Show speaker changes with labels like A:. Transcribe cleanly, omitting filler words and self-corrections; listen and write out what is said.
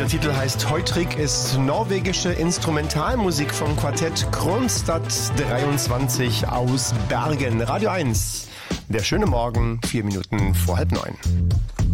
A: Titel heißt Heutrig, ist norwegische Instrumentalmusik vom Quartett Kronstadt 23 aus Bergen. Radio 1, der schöne Morgen, 4 Minuten vor 8:30.